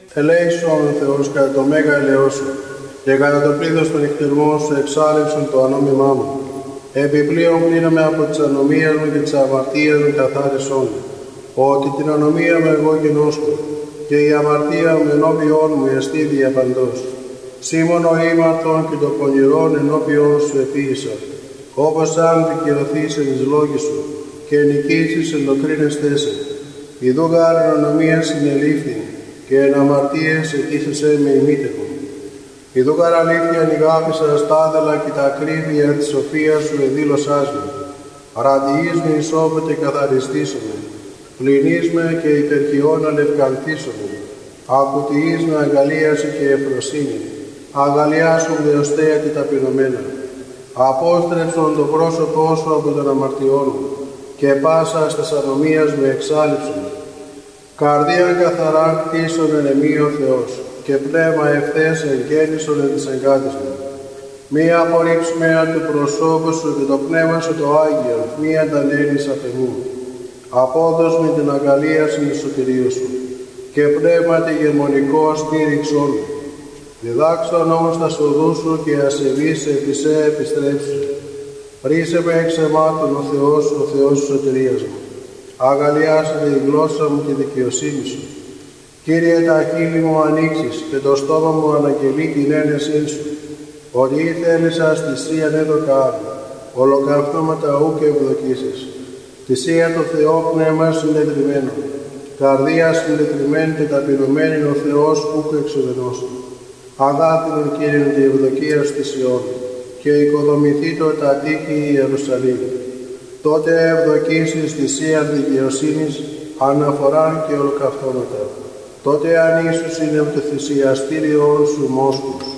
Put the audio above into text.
Ελέησον Θεός κατά το μέγα ελαιό σου, και κατά το πλήθος των νυχτερμών σου εξάλληψον το ανώμημά μου. Επιπλέον πλύναμε από τις ανομίες μου και τις αμαρτίες μου καθάρισόν μου, ότι την ανομία μου εγώ γινώσκω, και η αμαρτία μου ενώπιόν μου εστί διαπαντός. Σήμων ο ήμαρτον και το πονηρόν ενώπιόν σου επίησα, όπως αν δικαιωθείς εν εις λόγοι σου, και νικήσεις εν το κρίνεστέ σε. Ιδού γάρ εν ανομία συνελήφθη, και εν αμαρτίες ετήσεσαι με ημίτευον. Ιδού γάρ αλήθεια νηγάπησα στάδελα και τα ακρίβεια της σοφίας σου εδήλωσάς με. Ραντιείς με ισόβε και καθαριστήσομαι. Πλυνείς με και υπερχιών αλευκανθήσομαι. Ακουτιείς με αγκαλίαση και ευφροσύνη. Αγαλιάσουν δεωστέα και ταπεινωμένα. Απόστρεψον το πρόσωπό σου από τον αμαρτιών μου, και πάσα στας ανομίας με εξάλληψον. Καρδίαν καθαρά κτίσον εν εμεί ο Θεός, και πνεύμα ευθές εγγέννησον εν της εγκάτης μου. Μη απορρίψουμε του προσώπου σου και το πνεύμα σου το Άγιο, μη αντανέλεις απ' εμού. Απόδος με την αγκαλίαση του σωτηρίου σου, και πνεύμα τη γεμονικό στήριξόν μου. Διδάξον όμως τα οδούς σου και ασεβείς επί σε επιστρέψου. Ρίσε με εξ αιμάτων ο Θεός της σωτηρίας μου. Αγαλιάσε η γλώσσα μου και δικαιοσύνη σου. Κύριε, τα χείλη μου ανοίξεις και το στόμα μου αναγγελεί την ένεσή σου. Ότι ήθελησα θυσίαν έδωκα άλλο, ολοκαυτώματα ου και ευδοκίσεις. Θυσία το Θεό πνεύμα συντετριμένο, καρδία συντετριμένη και ταπεινωμένη ο Θεός ούκ εξουδενώσου. Αγάθινον Κύριον τη ευδοκία στη Σιών, και οικοδομηθήτω τα τείχη Ιερουσαλήμ. Τότε ευδοκίσεις θυσίαν δικαιοσύνης, αναφοράν και ολοκαυτώματα. Τότε αν ίσως είναι το θυσιαστήριον σου μόσχους.